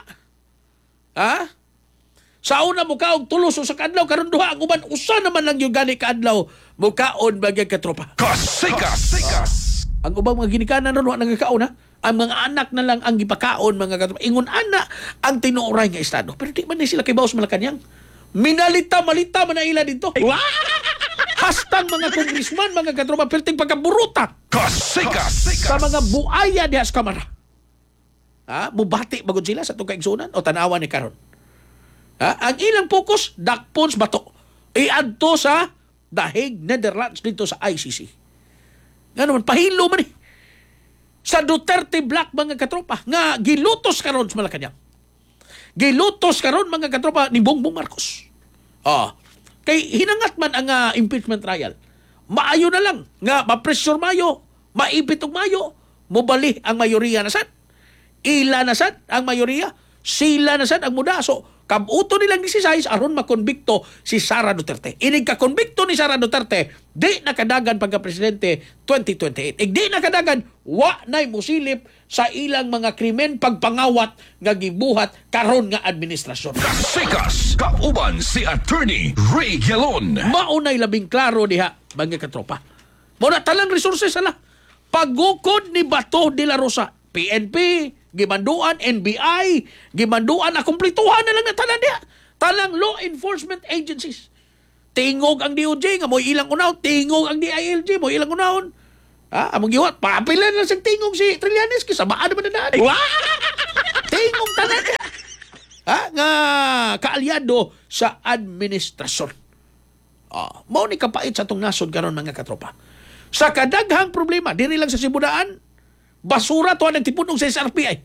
Sa una mo kaog tulos sa kadlaw, karon duha ang uban, usa naman lang yung gani kadlaw mo kaon, mga katropa. Kasikas! Ang ubang mga ginikanan ron, wa nagkakaon, ha? Ang mga anak na lang ang gipakaon, mga katropa. Ingon ana ang tinuoray nga estado. Pero di man sila kay Baos Malacañang. Malita man na ila dito. Hastang mga congressman, mga katropa, perting pagkaburuta. Kasikas! Sa mga buaya diha sa kamara. Mubati bagod sila sa itong kaigsunan o tanawa ni karon. Ang ilang focus, dakpons bato. Iadto sa dahig Netherlands dito sa ICC. Nga naman, pahilo man eh. Sa Duterte Black, mga katropa, nga gilutos karon sa Malacañang. Gilutos karon, mga katropa, ni Bongbong Marcos. Kay hinangat man ang impeachment trial. Maayo na lang nga ma-pressure mayo, maipit og mayo, mobali ang mayoriya na sad. Ila na sad ang mayoriya, sila na sad ang muda. So, Kabuto nilang 16 aron makonbikto si Sara Duterte. Inig kakonbikto ni Sara Duterte, di nakadagan pagka-presidente 2028. Di nakadagan, wa na'y musilip sa ilang mga krimen pagpangawat nga gibuhat karon nga administrasyon. Kasikas, kauban si Attorney Ray Gelon. Maunay labing klaro diha, mga katropa. Muna talang resources ala. Pagukod ni Bato de la Rosa, PNP, gimanduan, NBI, gimanduan na kumplituhan na lang na talan diha. Talang law enforcement agencies. Tingog ang DOJ nga mo ilang unaw, tingog ang DILG mo ilang unahon. Among giwat, papilan lang sa tingog si Trillanes kisa baan naman na daan. Tingog talan diha. Nga kaalyado sa administrasyon. Mao ni kapait sa atong nasod karon mga katropa. Sa kadaghang problema, diri lang sa Sibudaan, basura to ang tipunog sa SRPI.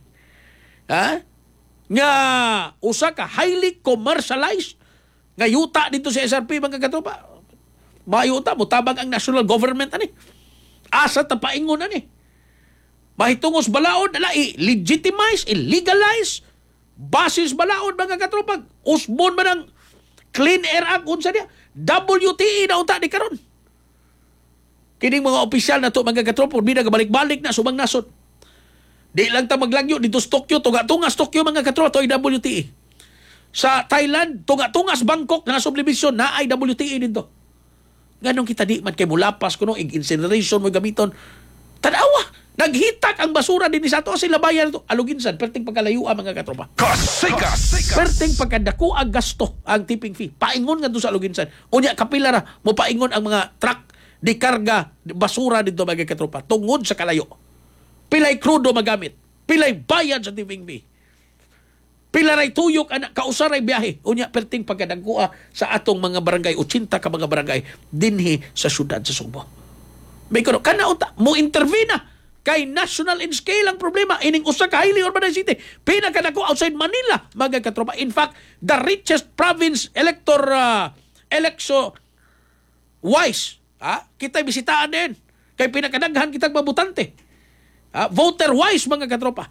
Nga usa ka highly commercialized nga yuta dito sa SRP mga katropa. Mayuta mo tabang ang national government ani. Asa ta paingon ani. Mahitungos balaod ala i-legitimize, illegalize basis balaod mga katropa. Usbon man ang Clean Air Act unsa niya? WTE na unta di karon. Kining mga opisyal na to mga katropa bida balik-balik na subang nasod. Di lang ta maglagyo dito sa Tokyo, tunga-tungas Tokyo mga katropa to WTE. Sa Thailand, tunga-tungas Bangkok na subdivision na ay WTE dito. Ganong kita di man kay mulapas kuno incineration mo gamiton. Tanawa, naghitak ang basura din sa ato sila bayan to. Aluginsan perting pagkalayuan mga katropa. Kasikas. Perting pagkadako ang gasto ang tipping fee. Paingon nga do sa Aluginsan. Unya kapila ra mo paingon ang mga truck di karga basura dito mga katropa tungod sa kalayo. Pilay krudo magamit. Pilay bayad sa tipping fee. Pila ray tuyok anak kausaray biyahe. Unya perting pagkadagkua sa atong mga barangay 80 ka mga barangay dinhi sa syudad sa Subo. May kuno kana unta mo intervene kay national in scale ang problema ining usa ka highly urbanized city. Pinakadako outside Manila mga katropa. In fact, the richest province election wise, kita bisitaan din kay pinakadaghan kitang mabutante. Voter wise mga katropa.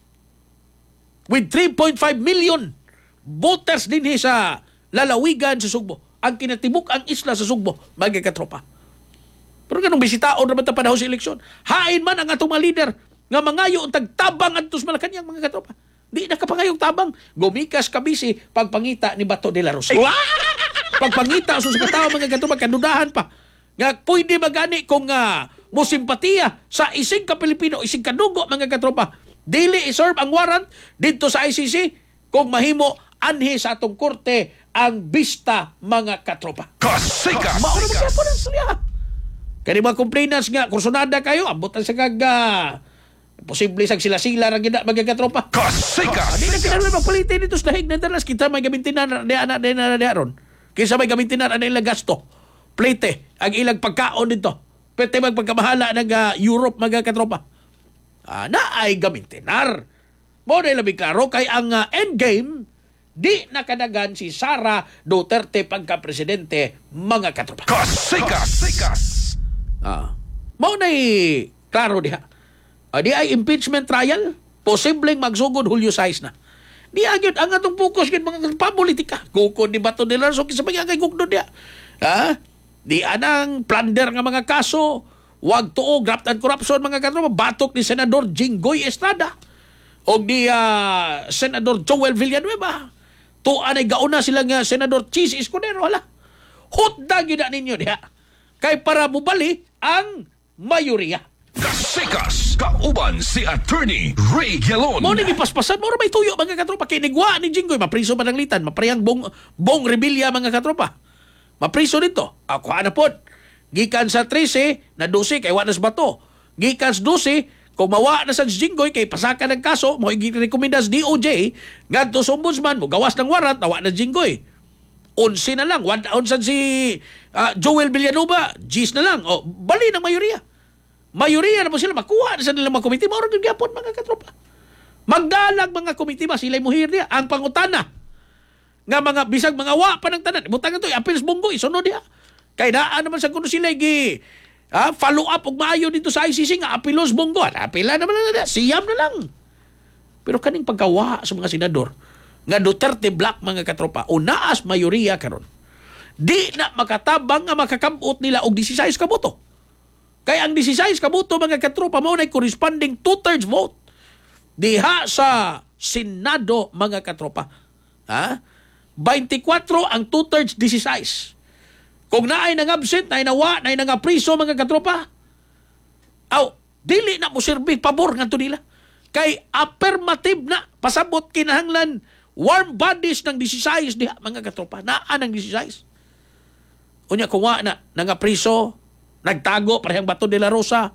With 3.5 million voters din sa lalawigan sa Sugbo. Ang kinatibuk ang isla sa Sugbo, mga katropa. Pero ganong bisitaon naman ta panahon sa eleksyon. Hain man ang atong mga leader nga mangayo ang tagtabang adtos Malacañang mga katropa. Di na kapangayong tabang. Gumikas kabisi pagpangita ni Bato de la Rosa. Pagpangita sa katao mga katropa, kanudahan pa. Nga pwede magani kung musimpatiya sa ising ka Pilipino, ising kadugo mga katropa. Dili iserve ang warrant dito sa ICC kung mahimo anhi sa atong korte ang bista mga katropa. Kasikas. Mauna magkapon ang salya. Kaya mga complainants nga, kursunada kayo, abutan sa posible sang sila-sila ang gina mga katropa. Kasikas. Di na kinala magpalitin dito sa dahig na dalas. Kita may gamintinan na ron. Kaysa may gamintinan na ilang gasto. Plete, ang ilang pagkaon dito. Pwede magpagkamahala ng Europe mga katropa. Na ay gamintinar. Mo na labing klaro kay ang endgame di nakadagan si Sara Duterte pagka-presidente mga katropa. Kasikas. Mo na klaro diha. Di ay impeachment trial posibleng magsugod Hulyo 6 na. Di agyod ang atong focus gid mga politika. Gukod ni Bato de la Rosa kisa kay gukdo dia. Di anang plunder nga mga kaso. Wag tuo, graft and corruption mga katropa. Batok ni Senador Jinggoy Estrada o ni Senador Joel Villanueva. Tuan ay gauna silang Senador Chis Escudero. Hutda yun na ninyo diha. Kay para mubali ang mayoriya. Kasikas. Kauban si Attorney Ray Gelon. Mo nang ipaspasan, mo may tuyo mga katropa. Kinigwa ni Jinggoy, mapriso pananglitan. Mapriyang bong rebelya mga katropa. Mapriso dito. Ako na po. Gikan sa 13 na 12 kay Wanas Bato. Gikan sa 12 kung mawa na sa Jinggoy kay pasaka ng kaso mo i-rekomenda sa DOJ ngadto sa ombudsman mo gawas ng warrant nawa na Jinggoy. 11 na lang, 1 sa si Joel Villanueva, G's na lang. O bali ng mayoriya. Mayoriya na mo sila makuha na sa nilang mga komite. Maurang yung gyapon mga katropa. Magdalag mga komite ba sila muhir niya ang pangutana nga mga bisag mga wa pa ng tanan. Butangan to appeals bunggo isunod diha. Kaya daan naman sa kuno sila follow up og maayo dito sa ICC nga apilos bunggo. Apila naman na siyam na lang. Pero kaning pagkawa sa mga senador nga Duterte Black mga katropa o naas mayoriya karon, di na makatabang nga makakabot nila og 16 ka boto. Kaya ang 16 ka boto mga katropa mao nay corresponding 2/3 vote diha sa Senado mga katropa. Ha? 24 ang 2/3 16. Kung naay nang absent, naay nawa, naay nang apriso mga katropa, dili na mo serbi pabor ngadto nila. Kay affirmative na pasabot kinahanglan warm bodies ng 16 diha mga katropa. Naa ng 16. Unya kung wa na nangapriso, nagtago parehang Bato de la Rosa.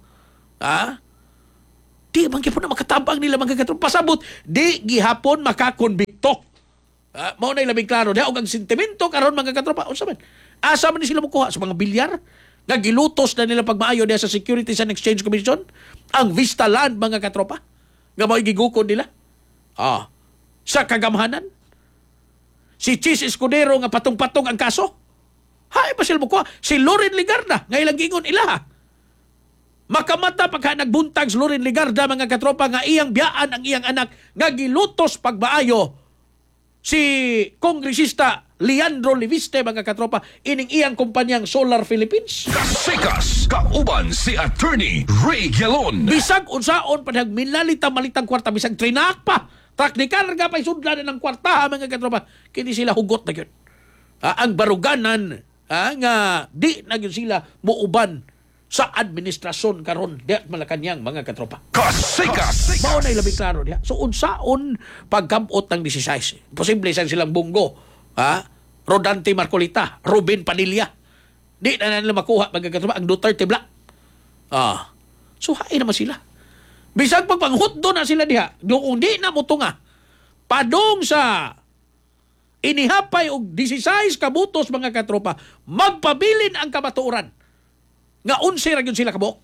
Di man gyud na makatabang nila mga katropa. Pasabot di gihapon makakonbikto. Mao nay labing klaro diha og ang sentimento karon mga katropa. Unsa man? Asa man ni sila mokuha sa mga bilyar? Nga gilutos na nila pagmaayo diha sa Securities and Exchange Commission ang Vista Land mga katropa. Nga mao gigukod nila. Sa kagamhanan. Si Chis Escudero nga patong-patong ang kaso. Hay pa sila mokuha. Si Loren Ligarda nga ilang gingon ilaha. Makamata pagka nagbuntag si Loren Ligarda mga katropa nga iyang biyaan ang iyang anak nga gilutos pagmaayo si Kongresista Leandro Leviste mga katropa ining iyang kumpanyang Solar Philippines. Kasikas, kauban si Attorney Ray Gelon. Bisag unsaon panag minalita-malitang kwarta, bisag trinak pa. Taknikal nga pa isudlan ng kwarta mga katropa. Kini sila hugot na yun. Ang baruganan nga di na yun sila muuban sa administrasyon karon diha Malacañang mga katropa. Kasikas! Mao na labing klaro diha. So unsaon pagkamot ng 16? Posible silang Bungo, Rodante Marcolita, Ruben Padilla. Di na nila makuha mga katropa ang Duterte Black. So hain naman sila. Bisag pagpanghutdo na sila diha, kung di na mo tunga, padong sa inihapay og 16 kabutos mga katropa, magpabilin ang kabatuoran. Nga 11 ra gyud sila kabuok.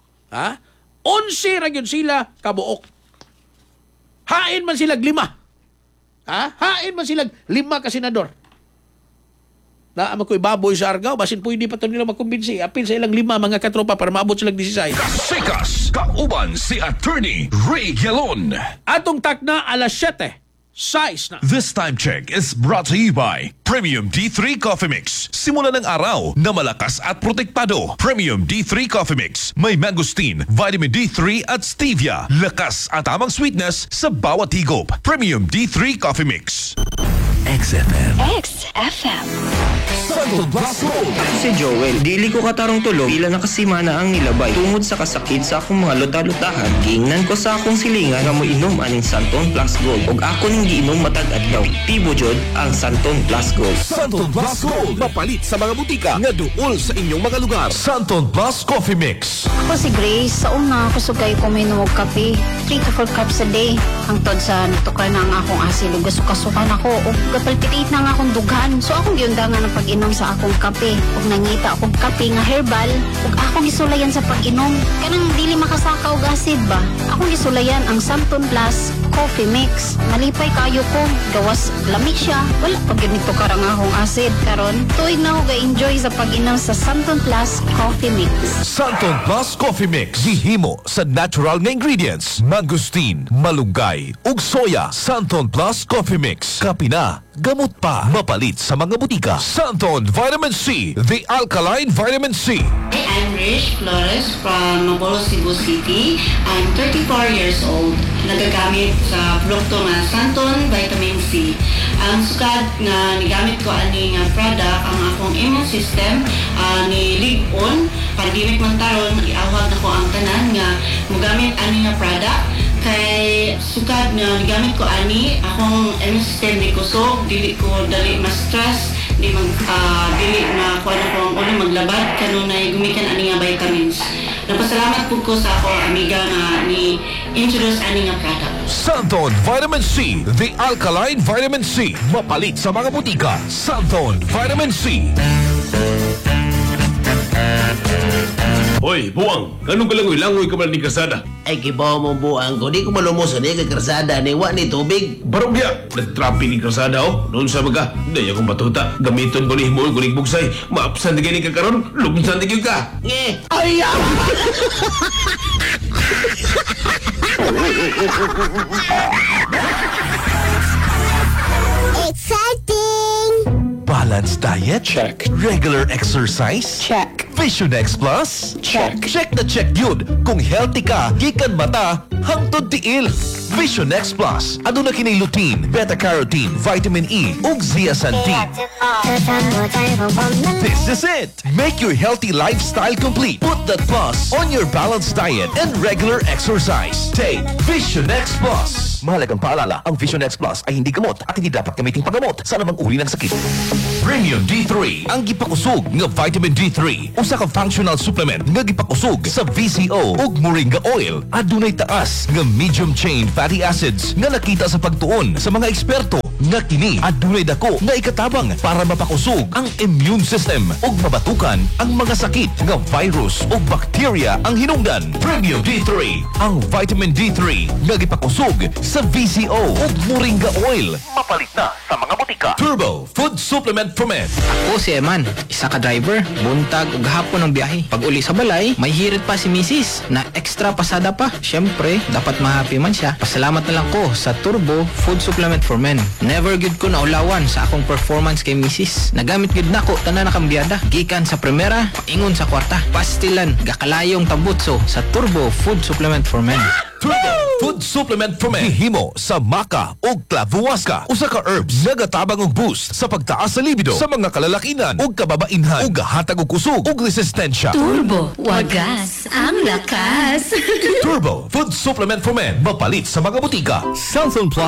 11 ra gyud sila kabuok. Hain man sila 5. Hain man sila 5 ka senador. Naama ko'y baboy sa Argao, basin pwede pa ito nila makumbinsi. Apil sa ilang 5 mga katropa para maabot silang 16. Kasikas, kauban si Attorney Ray Gelon. Atong takna alas 7. Size na. This time check is brought to you by Premium D3 Coffee Mix. Simula ng araw na malakas at protektado. Premium D3 Coffee Mix. May mangosteen, vitamin D3 at stevia. Lakas at tamang sweetness sa bawat higop. Premium D3 Coffee Mix. XFM. XFM. Santo Blas Road. Si Joel, dili ko katarong tulog pila nakasimana ang nilabay tungod sa kasakit sa akong mga luta-lutahan. Giingnan ko sa akong silingan nga mo inom aning Santon Plus Gold ug ako ning giinom matag adlaw. Tibo jud ang Santon Plus Gold. Santon Plus Gold. Mapalit sa mga butika nga duol sa inyong mga lugar. Santon Plus Coffee Mix. Ako si Grace, sa una ako sugay kuminom og kape. 3 to 4 cups a day. Hangtod sa natukar na ang akong asil ug gasukasukan ako ug gapalpitate na nga akong dughan. So akong giundangan ang pag-inom sa akong kape. Ug nangita akong kape nga herbal ug akong gisulayan sa pag-inom. Kanang dili makasakaw og acid ba? Akong gisulayan ang Santon Plus Coffee Mix. Malipay kayo ko. Gawas lamig siya. Wala pag ganito karang akong acid. Karon, tuig na ako ga-enjoy sa pag-inom sa Santon Plus Coffee Mix. Santon Plus Coffee Mix. Gihimo sa natural na ingredients. Mangosteen, malunggay, ug soya. Santon Plus Coffee Mix. Kapina, gamot pa. Mapalit sa mga butika. Santon Vitamin C. The Alkaline Vitamin C. Hey, I'm Rish Flores from Mabolo, Cebu City. I'm 34 years old. Nagagamit sa produkto nga Santon Vitamin C. Ang sukad nga nigamit ko ani nga product ang akong immune system ni Ligon. Pandemic man taron, iawag na ko ang tanan nga mogamit ani nga product. Kay sukad nga nigamit ko ani akong immune system di kusog, dili ko dali ma-stress, dili na kuha na kong ulo maglabad kanunay gumikan ani nga vitamins. Napasalamat po ko sa ako amiga nga ni introduce ani nga product. Santon Vitamin C. The Alkaline Vitamin C. Mapalit sa mga butika. Santon Vitamin C. Hoy, buwang, kanong kalangoy-langoy ka man ni Karsada? Ay, kibaw mo buang ko. Di ko malumusan ni Karsada ni wa ni tubig. Barogya, nagtrapi ni Karsada Noon sa baga, hindi akong batuta. Gamiton ko ni Himoy, kuning bugsay. Maapsan di gani ka karon, lumsan di ka. Ay, Balanced diet? Check. Regular exercise? Check. Vision X Plus? Check. Check na check yun kung healthy ka, gikan mata, hangtod tiil. Vision X Plus. Aduna kinay lutein, beta-carotene, vitamin E, ug zeaxanthin. This is it. Make your healthy lifestyle complete. Put that plus on your balanced diet and regular exercise. Take Vision X Plus. Mahalagang paalala, ang Vision X Plus ay hindi gamot at hindi dapat gamiting panggamot sa anumang uri ng sakit. Premium D3, ang gipakusog nga vitamin D3. Usa ka functional supplement nga gipakusog sa VCO ug Moringa Oil. Adunay taas nga medium chain fatty acids nga nakita sa pagtuon sa mga eksperto nga kini adunay dako nga ikatabang para mapakusog ang immune system ug mabatukan ang mga sakit nga virus ug bacteria ang hinungdan. Premium D3, ang vitamin D3 nga gipakusog sa VCO ug Moringa Oil. Mapalit na sa mga butika. Turbo Food Supplement for Men. Ako si Eman, isa ka driver, buntag ug hapon ang biyahe. Pag uli sa balay, may hirit pa si Mrs. na extra pasada pa. Syempre, dapat ma-happy man siya. Pasalamat na lang ko sa Turbo Food Supplement for Men. Never good ko naulawan sa akong performance kay Mrs. Nagamit gud nako tanan na kambyada. Gikan sa primera, ingon sa kwarta. Pastilan, gakalayong tambutso sa Turbo Food Supplement for Men. Turbo Food Supplement for Men. Gihimo sa maca ug clavuasca. Usa ka herbs nga gatabang og boost sa pagtaas sa libido sa mga kalalakinan ug kababainhan ug gahatag og kusog ug resistensya. Turbo, wagas ang lakas. Turbo Food Supplement for Men. Mapalit sa mga butika. Cellphone Plus